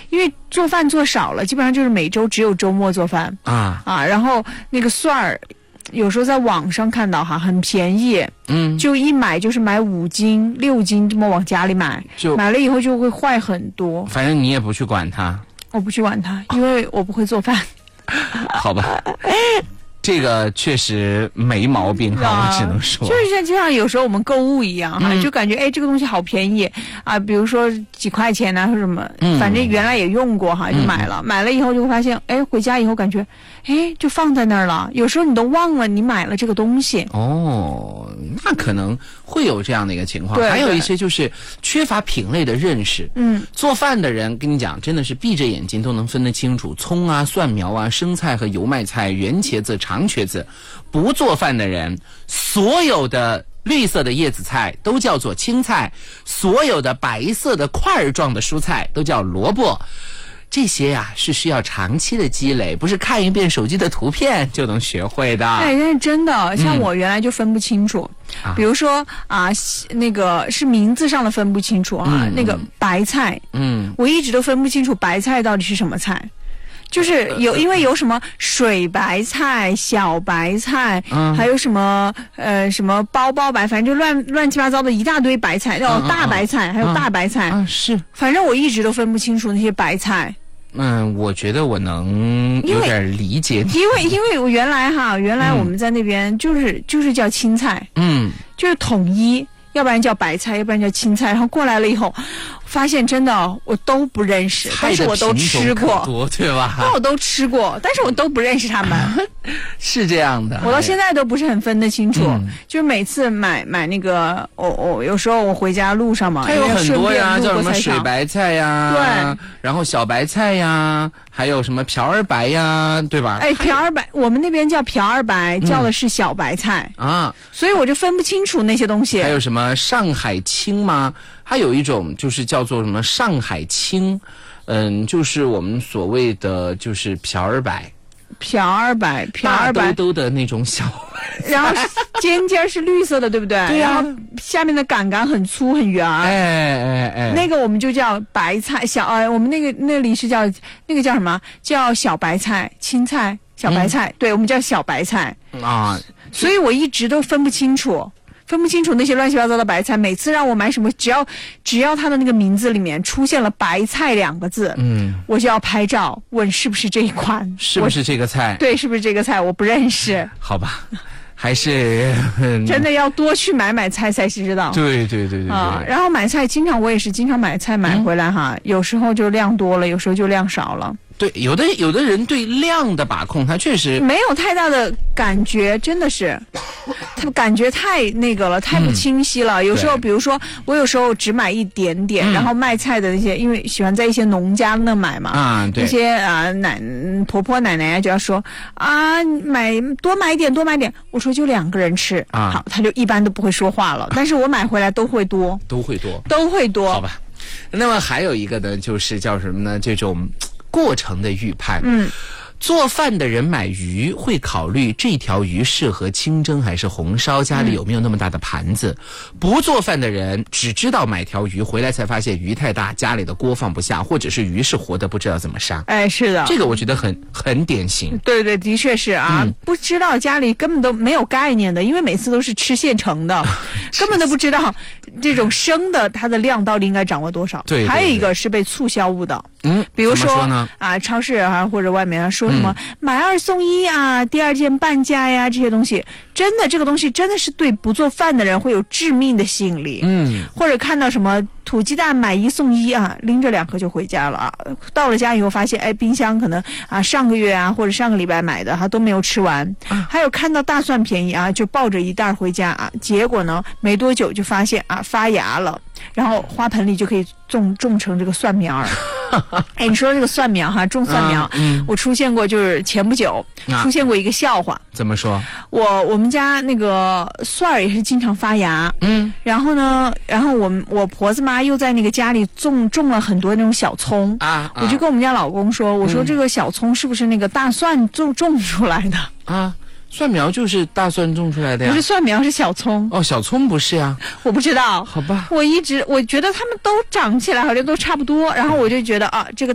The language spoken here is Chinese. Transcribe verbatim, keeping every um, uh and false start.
因为做饭做少了，基本上就是每周只有周末做饭啊啊。然后那个蒜儿，有时候在网上看到哈，很便宜， 嗯， 就一买就是买五斤、六斤这么往家里买， 就买了以后就会坏很多。 反正你也不去管它， 我不去管它，因为我不会做饭。 好吧。这个确实没毛病哈、啊，我只能说， 就是像就像有时候我们购物一样哈、嗯，就感觉哎这个东西好便宜啊，比如说几块钱呐、啊、或者什么、嗯，反正原来也用过哈，就买了、嗯，买了以后就会发现，哎回家以后感觉，哎就放在那儿了，有时候你都忘了你买了这个东西。 哦，那可能会有这样的一个情况，还有一些就是缺乏品类的认识。嗯，做饭的人跟你讲，真的是闭着眼睛都能分得清楚，葱啊、蒜苗啊、生菜和油麦菜、圆茄子、长茄子。不做饭的人，所有的绿色的叶子菜都叫做青菜，所有的白色的块儿状的蔬菜都叫萝卜。这些呀、啊、是需要长期的积累，不是看一遍手机的图片就能学会的。 哎，但是真的，像我原来就分不清楚，嗯、比如说啊，那个是名字上的分不清楚啊，嗯、那个白菜，嗯，我一直都分不清楚白菜到底是什么菜。就是有，因为有什么水白菜、小白菜，嗯，还有什么呃什么包包白，反正就乱乱七八糟的一大堆白菜，哦，大白菜，还有大白菜， 嗯，是， 反正我一直都分不清楚那些白菜。 嗯，我觉得我能有点理解你， 因为因为我原来哈，原来我们在那边就是、嗯、就是叫青菜，嗯，就是统一，要不然叫白菜，要不然叫青菜，然后过来了以后。发现真的我都不认识，但是我都吃过， 多对吧？ 但我都吃过，但是我都不认识他们。 是这样的， 我到现在都不是很分得清楚。嗯、就是每次买买那个，我、哦、我、哦、有时候我回家路上嘛， 它有很多呀，叫什么水白菜呀， 对， 然后小白菜呀，还有什么瓢儿白呀，对吧？ 哎，瓢儿白，我们那边叫瓢儿白，叫的是小白菜、嗯、啊，所以我就分不清楚那些东西。 还有什么上海青吗？还有一种就是叫做什么上海青，嗯，就是我们所谓的就是瓢儿白， 瓢儿白，瓢儿白， 大兜兜的那种小白， 然后尖尖是绿色的，对不对？ 对呀、啊。 然后下面的杆杆很粗很圆， 哎哎哎， 那个我们就叫白菜，小呃，我们那个那里是叫那个叫什么？叫小白菜、青菜、小白菜，嗯、对我们叫小白菜啊。所以我一直都分不清楚。分不清楚那些乱七八糟的白菜，每次让我买什么，只要只要它的那个名字里面出现了白菜两个字，嗯，我就要拍照问是不是这一款， 是不是这个菜？ 对，是不是这个菜？我不认识。 好吧，还是、嗯、 真的要多去买买菜才知道。 对对对对对啊！ 然后买菜，经常我也是经常买菜买回来哈、嗯，有时候就量多了，有时候就量少了。 对，有的有的人对量的把控，他确实没有太大的感觉，真的是，他感觉太那个了，太不清晰了。嗯、有时候，比如说我有时候只买一点点，嗯、然后卖菜的那些，因为喜欢在一些农家那买嘛，啊，对，那些啊奶婆婆奶奶就要说啊，买多买一点，多买一点。我说就两个人吃，啊，好，他就一般都不会说话了。但是我买回来都会多， 都会多， 都会多。 好吧，那么还有一个呢，就是叫什么呢？这种。过程的预判，嗯，做饭的人买鱼会考虑这条鱼适合清蒸还是红烧，家里有没有那么大的盘子。嗯、不做饭的人只知道买条鱼回来才发现鱼太大，家里的锅放不下，或者是鱼是活的不知道怎么杀。 哎，是的， 这个我觉得很很典型。 对对，的确是啊、嗯，不知道家里根本都没有概念的，因为每次都是吃现成的，根本都不知道这种生的它的量到底应该掌握多少。 对，对，对， 还有一个是被促销误导。 嗯， 比如说, 说呢啊，超市啊或者外面啊说什么、嗯、买二送一啊，第二件半价呀，这些东西，真的这个东西真的是对不做饭的人会有致命的吸引力。嗯，或者看到什么土鸡蛋买一送一啊，拎着两颗就回家了啊，到了家以后发现，哎，冰箱可能啊上个月啊或者上个礼拜买的哈、啊、都没有吃完、啊。还有看到大蒜便宜啊，就抱着一袋回家啊，结果呢没多久就发现啊发芽了，然后花盆里就可以种种成这个蒜苗儿。哎，你说这个蒜苗哈，种蒜苗、啊嗯，我出现过，就是前不久、啊、出现过一个笑话。 怎么说？ 我我们家那个蒜儿也是经常发芽，嗯，然后呢，然后我们我婆子妈又在那个家里种种了很多那种小葱啊，我就跟我们家老公说，我说这个小葱是不是那个大蒜种种出来的啊？蒜苗就是大蒜种出来的呀， 不是蒜苗是小葱哦，小葱不是呀， 我不知道， 好吧， 我一直我觉得他们都长起来好像都差不多，然后我就觉得啊，这个